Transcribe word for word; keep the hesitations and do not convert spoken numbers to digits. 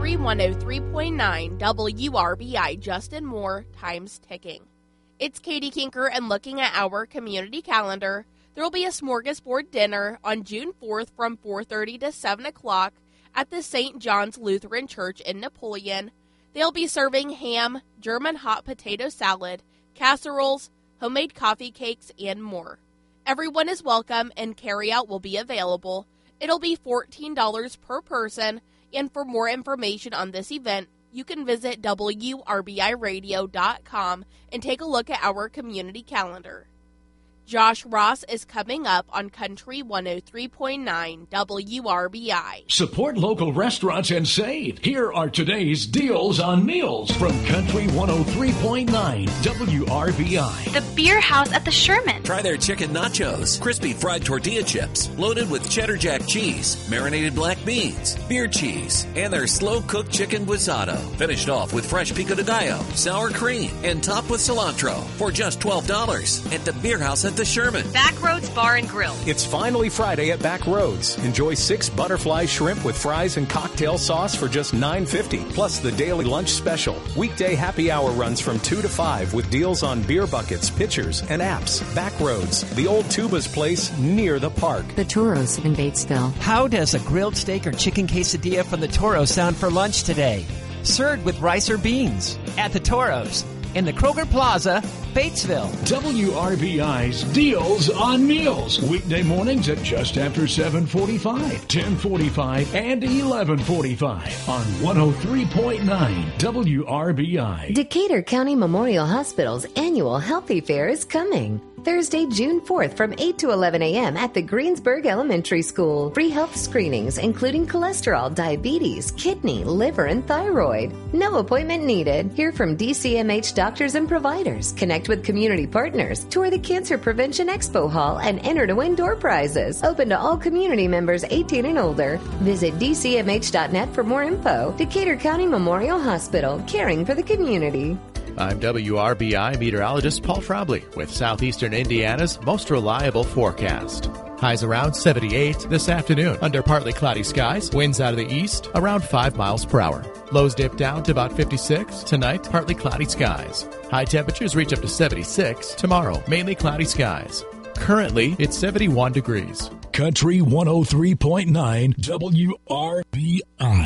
Country one oh three point nine W R B I, Justin Moore, time's ticking. It's Katie Kinker, and looking at our community calendar, there will be a smorgasbord dinner on June fourth from four thirty to seven o'clock at the Saint John's Lutheran Church in Napoleon. They'll be serving ham, German hot potato salad, casseroles, homemade coffee cakes, and more. Everyone is welcome, and carryout will be available. It'll be fourteen dollars per person, and for more information on this event, you can visit W R B I radio dot com and take a look at our community calendar. Josh Ross is coming up on Country one oh three point nine W R B I. Support local restaurants and save. Here are today's deals on meals from Country one oh three point nine W R B I. The Beer House at the Sherman. Try their chicken nachos, crispy fried tortilla chips, loaded with cheddar jack cheese, marinated black beans, beer cheese, and their slow-cooked chicken guisado. Finished off with fresh pico de gallo, sour cream, and topped with cilantro for just twelve dollars at the Beer House at the Sherman. Backroads Bar and Grill. It's finally Friday at Backroads. Enjoy six butterfly shrimp with fries and cocktail sauce for just nine fifty, plus the daily lunch special. Weekday happy hour runs from two to five with deals on beer buckets, pitchers, and apps. Backroads, the old Tuba's place near the park. The Toros in Batesville. How does a grilled steak or chicken quesadilla from the Toro sound for lunch today? Served with rice or beans at the Toros in the Kroger Plaza, Batesville. W R B I's Deals on Meals. Weekday mornings at just after seven forty-five, ten forty-five, and eleven forty-five on one oh three point nine W R B I. Decatur County Memorial Hospital's annual Healthy Fair is coming. Thursday, June fourth from eight to eleven a.m. at the Greensburg Elementary School. Free health screenings including cholesterol, diabetes, kidney, liver, and thyroid. No appointment needed. Hear from D C M H doctors and providers. Connect with community partners. Tour the Cancer Prevention Expo Hall and enter to win door prizes. Open to all community members eighteen and older. Visit D C M H dot net for more info. Decatur County Memorial Hospital, caring for the community. I'm W R B I meteorologist Paul Frobley with Southeastern Indiana's most reliable forecast. Highs around seventy-eight this afternoon under partly cloudy skies. Winds out of the east around five miles per hour. Lows dip down to about fifty-six. Tonight, partly cloudy skies. High temperatures reach up to seventy-six. Tomorrow, mainly cloudy skies. Currently, it's seventy-one degrees. Country one oh three point nine W R B I.